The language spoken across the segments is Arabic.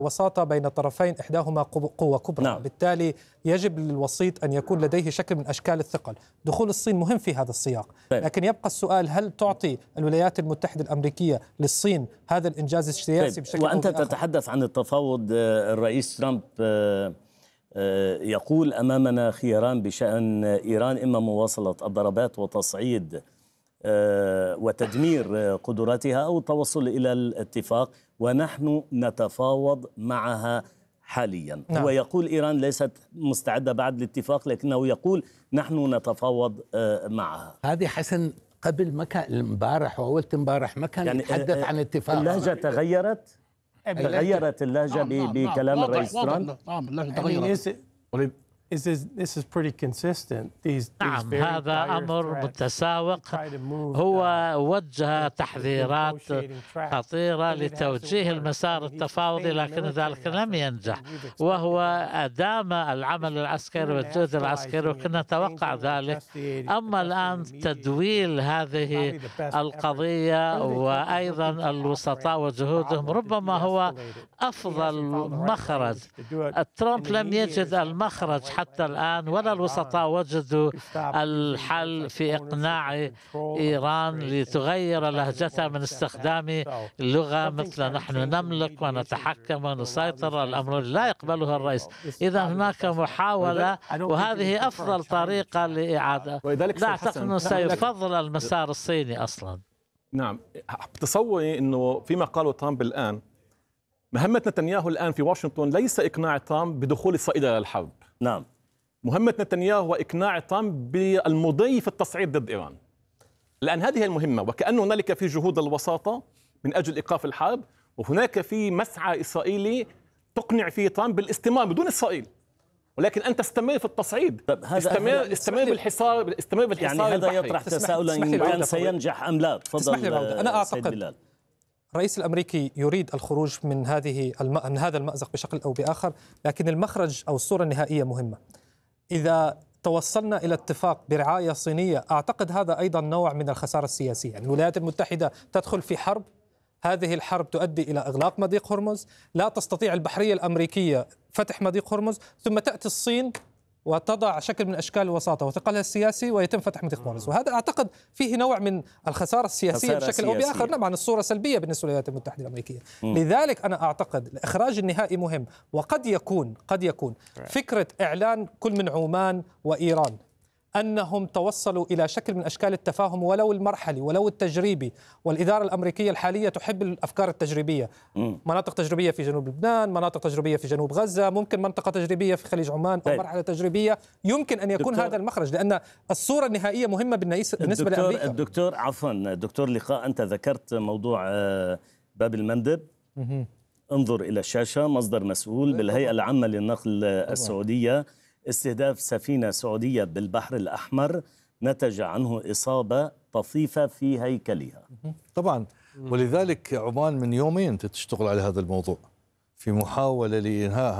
وساطة بين طرفين إحداهما قوة كبرى. نعم. بالتالي يجب للوسيط أن يكون لديه شكل من أشكال الثقل. دخول الصين مهم في هذا السياق، لكن يبقى السؤال: هل تعطي الولايات المتحدة الأمريكية للصين هذا الإنجاز السياسي بشكل وأنت أو بآخر؟ تتحدث عن التفاوض. الرئيس ترامب يقول أمامنا خياران بشأن إيران: إما مواصلة الضربات وتصعيد وتدمير قدراتها، أو التوصل إلى الاتفاق، ونحن نتفاوض معها حاليا. نعم. هو يقول إيران ليست مستعدة بعد الاتفاق، لكنه يقول نحن نتفاوض معها. هذه حسن قبل ما كان امبارح وأول امبارح ما كان يعني يتحدث عن اتفاق. اللهجة تغيرت اللهجة بكلام الرئيس ترامب. نعم اللهجة تغيرت. This is pretty consistent. نعم، هذا أمر متساوق. هو وجه تحذيرات خطيرة لتوجيه المسار التفاوضي، لكن ذلك لم ينجح، وهو أدام العمل العسكري والجهد العسكري، وكنا نتوقع ذلك. أما الآن تدويل هذه القضية وأيضا الوسطاء وجهودهم ربما هو أفضل مخرج. ترامب لم يجد المخرج حتى الآن، ولا الوسطاء وجدوا الحل في إقناع إيران لتغير لهجتها من استخدام لغة مثل نحن نملك ونتحكم ونسيطر، الأمر لا يقبله الرئيس. إذا هناك محاولة، وهذه أفضل طريقة لإعادة. لا أعتقد أنه سيفضل المسار الصيني أصلا. نعم، تصوري أنه فيما قاله ترامب الآن، مهمة نتنياهو الآن في واشنطن ليس إقناع ترامب بدخول إسرائيل إلى الحرب. نعم، مهمة نتنياهو هو إقناع ترامب بالمضي في التصعيد ضد إيران، لأن هذه المهمة. وكأن هنالك في جهود الوساطة من أجل إيقاف الحرب، وهناك في مسعى إسرائيلي تقنع فيه ترامب بالاستمرار بدون إسرائيل، ولكن أن تستمر في التصعيد. استمر بالحصار يعني هذا يطرح تساؤلا إن كان سينجح أم لا. تفضل. أنا أعتقد الرئيس الأمريكي يريد الخروج من هذا المأزق بشكل أو بآخر، لكن المخرج أو الصورة النهائية مهمة. إذا توصلنا إلى اتفاق برعاية صينية، أعتقد هذا أيضا نوع من الخسارة السياسية. يعني الولايات المتحدة تدخل في حرب، هذه الحرب تؤدي إلى إغلاق مضيق هرمز، لا تستطيع البحرية الأمريكية فتح مضيق هرمز، ثم تأتي الصين وتضع شكل من أشكال الوساطة وثقلها السياسي ويتم فتح مضيق هرمز. وهذا أعتقد فيه نوع من الخسارة السياسية بشكل أو بآخر. نعم، عن الصورة سلبية بالنسبة للولايات المتحدة الأمريكية. لذلك أنا أعتقد الإخراج النهائي مهم، وقد يكون فكرة إعلان كل من عمان وإيران أنهم توصلوا إلى شكل من أشكال التفاهم ولو المرحلي ولو التجريبي. والإدارة الأمريكية الحالية تحب الأفكار التجريبية. مناطق تجريبية في جنوب لبنان، مناطق تجريبية في جنوب غزة، ممكن منطقة تجريبية في خليج عمان أو مرحلة تجريبية. يمكن أن يكون هذا المخرج، لأن الصورة النهائية مهمة بالنسبة لأمريكا. الدكتور لقاء، أنت ذكرت موضوع باب المندب. انظر إلى الشاشة. مصدر مسؤول بالهيئة العامة للنقل السعودية: استهداف سفينة سعودية بالبحر الأحمر نتج عنه إصابة طفيفة في هيكلها. طبعا، ولذلك عمان من يومين تشتغل على هذا الموضوع في محاولة لإنهاء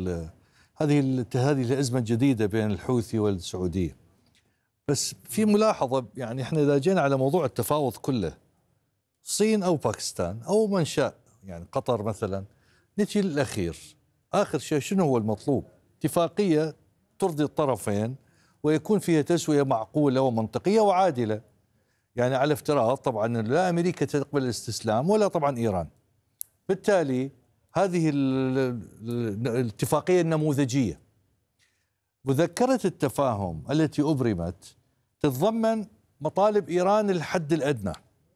هذه الأزمة الجديدة بين الحوثي والسعودية. بس في ملاحظة، يعني احنا إذا جينا على موضوع التفاوض كله، الصين أو باكستان أو من شاء، يعني قطر مثلا، نجي للأخير. آخر شيء شنو هو المطلوب؟ اتفاقية ترضي الطرفين ويكون فيها تسوية معقولة ومنطقية وعادلة، يعني على افتراض طبعا لا أمريكا تقبل الاستسلام ولا طبعا إيران. بالتالي هذه الاتفاقية النموذجية، مذكرة التفاهم التي أبرمت تتضمن مطالب إيران الحد الأدنى.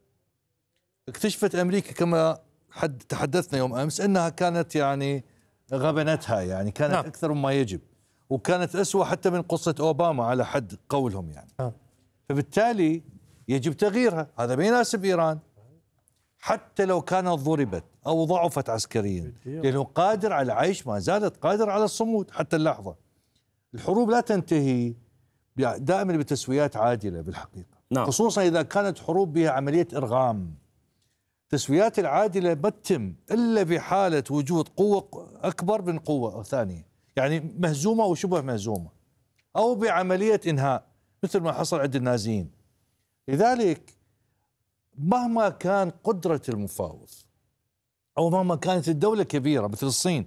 اكتشفت أمريكا كما تحدثنا يوم أمس أنها كانت يعني غبنتها، يعني كانت أكثر مما يجب، وكانت أسوأ حتى من قصة أوباما على حد قولهم يعني. فبالتالي يجب تغييرها. هذا ما يناسب إيران حتى لو كانت ضربت أو ضعفت عسكريا، لأنه قادر على العيش، ما زالت قادر على الصمود حتى اللحظة. الحروب لا تنتهي دائما بتسويات عادلة بالحقيقة، خصوصا إذا كانت حروب بها عملية إرغام. التسويات العادلة ما تتم إلا بحالة وجود قوة أكبر من قوة ثانية، يعني مهزومة وشبه مهزومة، أو بعملية إنهاء مثل ما حصل عند النازيين. لذلك مهما كان قدرة المفاوض أو مهما كانت الدولة كبيرة مثل الصين